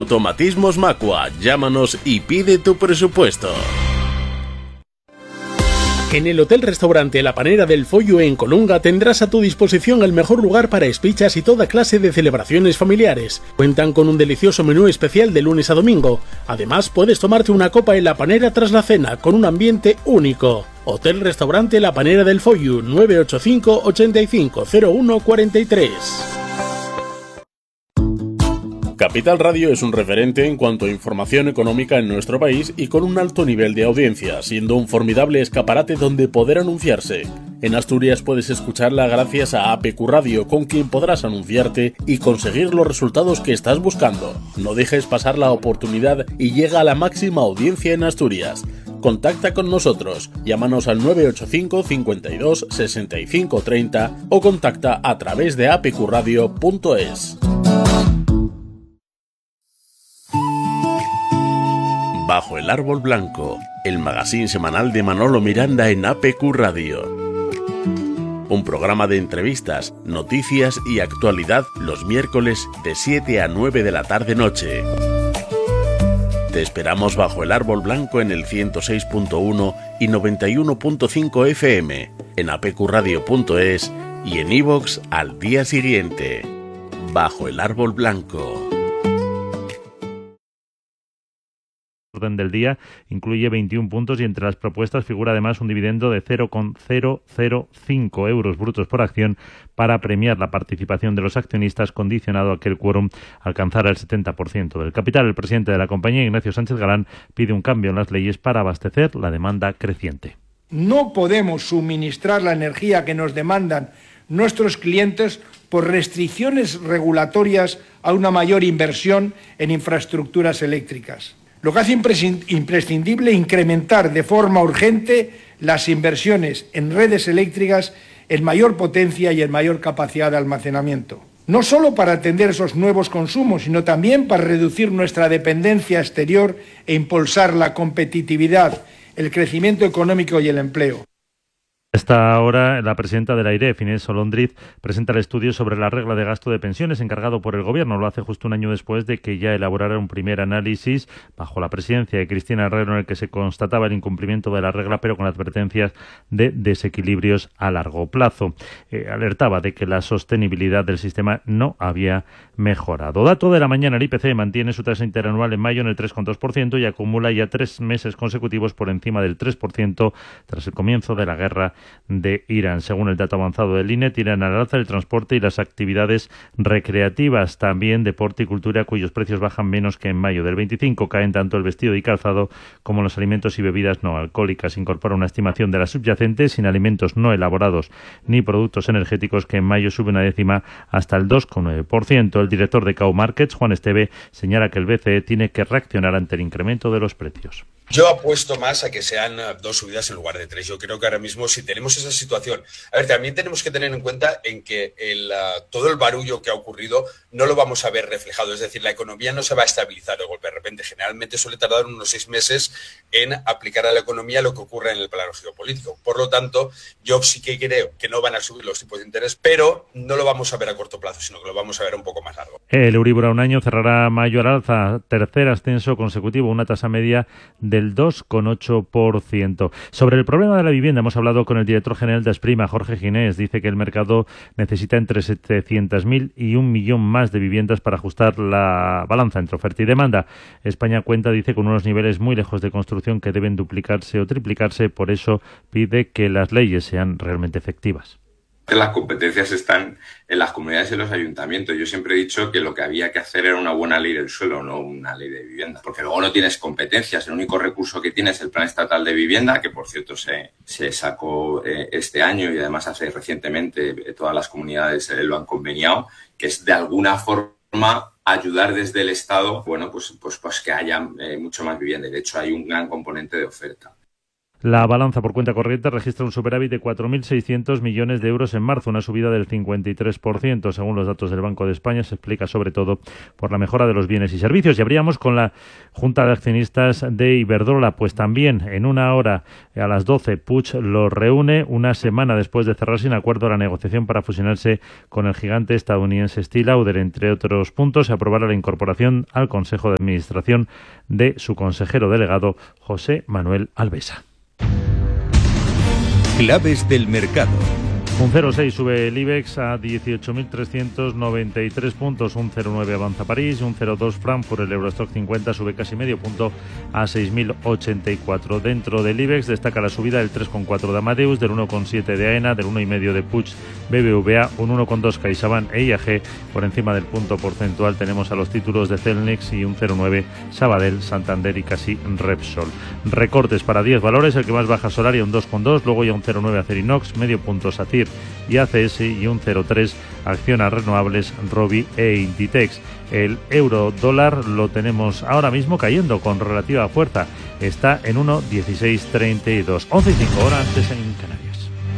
Automatismos Macua. Llámanos y pide tu presupuesto. En el Hotel-Restaurante La Panera del Follo en Colunga tendrás a tu disposición el mejor lugar para espichas y toda clase de celebraciones familiares. Cuentan con un delicioso menú especial de lunes a domingo. Además, puedes tomarte una copa en La Panera tras la cena, con un ambiente único. Hotel-Restaurante La Panera del Follo, 985 85 01 43. Capital Radio es un referente en cuanto a información económica en nuestro país y con un alto nivel de audiencia, siendo un formidable escaparate donde poder anunciarse. En Asturias puedes escucharla gracias a APQ Radio, con quien podrás anunciarte y conseguir los resultados que estás buscando. No dejes pasar la oportunidad y llega a la máxima audiencia en Asturias. Contacta con nosotros, llámanos al 985 52 65 30 o contacta a través de apqradio.es. Bajo el árbol blanco, el magazín semanal de Manolo Miranda en APQ Radio. Un programa de entrevistas, noticias y actualidad los miércoles de 7 a 9 de la tarde-noche. Te esperamos bajo el árbol blanco en el 106.1 y 91.5 FM, en apqradio.es y en iVoox al día siguiente. Bajo el árbol blanco. Orden del día incluye 21 puntos y entre las propuestas figura además un dividendo de 0,005 euros brutos por acción para premiar la participación de los accionistas, condicionado a que el quórum alcanzara el 70% del capital. El presidente de la compañía, Ignacio Sánchez Galán, pide un cambio en las leyes para abastecer la demanda creciente. No podemos suministrar la energía que nos demandan nuestros clientes por restricciones regulatorias a una mayor inversión en infraestructuras eléctricas. Lo que hace imprescindible incrementar de forma urgente las inversiones en redes eléctricas en mayor potencia y en mayor capacidad de almacenamiento. No solo para atender esos nuevos consumos, sino también para reducir nuestra dependencia exterior e impulsar la competitividad, el crecimiento económico y el empleo. A esta hora, la presidenta de la AIREF, Inés Olondriz, presenta el estudio sobre la regla de gasto de pensiones encargado por el Gobierno. Lo hace justo un año después de que ya elaborara un primer análisis bajo la presidencia de Cristina Herrero, en el que se constataba el incumplimiento de la regla, pero con advertencias de desequilibrios a largo plazo. Alertaba de que la sostenibilidad del sistema no había mejorado. Dato de la mañana, el IPC mantiene su tasa interanual en mayo en el 3,2% y acumula ya 3 meses consecutivos por encima del 3% tras el comienzo de la guerra de Irán. Según el dato avanzado del INE, tiran al alza el transporte y las actividades recreativas, también deporte y cultura, cuyos precios bajan menos que en mayo del 25. Caen tanto el vestido y calzado como los alimentos y bebidas no alcohólicas. Incorpora una estimación de la subyacente sin alimentos no elaborados ni productos energéticos, que en mayo sube una décima hasta el 2,9%. El director de Cow Markets, Juan Esteve, señala que el BCE tiene que reaccionar ante el incremento de los precios. Yo apuesto más a que sean 2 subidas en lugar de 3. Yo creo que ahora mismo, si tenemos esa situación... A ver, también tenemos que tener en cuenta en que todo el barullo que ha ocurrido no lo vamos a ver reflejado. Es decir, la economía no se va a estabilizar de golpe de repente. Generalmente suele tardar unos 6 meses en aplicar a la economía lo que ocurre en el plano geopolítico. Por lo tanto, yo sí que creo que no van a subir los tipos de interés, pero no lo vamos a ver a corto plazo, sino que lo vamos a ver un poco más largo. El Euribor a un año cerrará mayo al alza, tercer ascenso consecutivo, una tasa media del 2,8%. Sobre el problema de la vivienda hemos hablado con el director general de Asprima, Jorge Ginés. Dice que el mercado necesita entre 700.000 y 1 millón más de viviendas para ajustar la balanza entre oferta y demanda. España cuenta, dice, con unos niveles muy lejos de construcción que deben duplicarse o triplicarse. Por eso pide que las leyes sean realmente efectivas. Las competencias están en las comunidades y en los ayuntamientos. Yo siempre he dicho que lo que había que hacer era una buena ley del suelo, no una ley de vivienda, porque luego no tienes competencias. El único recurso que tienes es el Plan Estatal de Vivienda, que por cierto se sacó este año y además hace recientemente todas las comunidades lo han conveniado, que es de alguna forma ayudar desde el Estado, bueno, pues que haya mucho más vivienda. Y de hecho hay un gran componente de oferta. La balanza por cuenta corriente registra un superávit de 4.600 millones de euros en marzo, una subida del 53%. Según los datos del Banco de España, se explica sobre todo por la mejora de los bienes y servicios. Y abríamos con la Junta de Accionistas de Iberdrola, pues también en una hora a las 12 Puig los reúne una semana después de cerrar sin acuerdo la negociación para fusionarse con el gigante estadounidense Steel Lauder. Entre otros puntos, se aprobará la incorporación al Consejo de Administración de su consejero delegado, José Manuel Alvesa. Claves del mercado. Un 0,6 sube el IBEX a 18.393 puntos, un 0,9 avanza París, un 0,2 Frankfurt, el Eurostock 50 sube casi medio punto a 6.084. Dentro del IBEX destaca la subida del 3,4 de Amadeus, del 1,7 de AENA, del 1,5 de Puig BBVA, un 1,2 CaixaBank e IAG. Por encima del punto porcentual tenemos a los títulos de Celnex y un 0,9 Sabadell, Santander y casi Repsol. Recortes para 10 valores, el que más baja Solaria un 2,2, luego ya un 0,9 Acerinox, medio punto Sacyr y ACS y un 0,3 Acciona Renovables, Robi e Inditex. El euro dólar lo tenemos ahora mismo cayendo con relativa fuerza, está en 1,1632, 11:05 horas antes en Canarias.